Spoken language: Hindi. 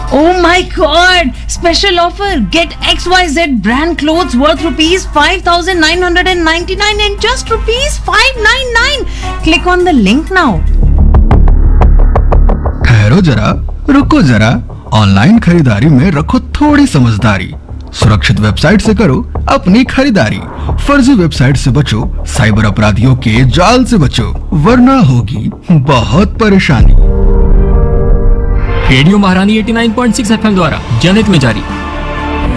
Oh my God! Special offer. Get XYZ brand clothes worth rupees 5,999 and just rupees 599. Click on the link now. ठहरो जरा, रुको जरा, ऑनलाइन खरीदारी में रखो थोड़ी समझदारी। सुरक्षित वेबसाइट से करो अपनी खरीदारी। फर्जी वेबसाइट से बचो, साइबर अपराधियों के जाल से बचो, वरना होगी बहुत परेशानी। रेडियो महारानी 89.6 FM द्वारा जनहित में जारी।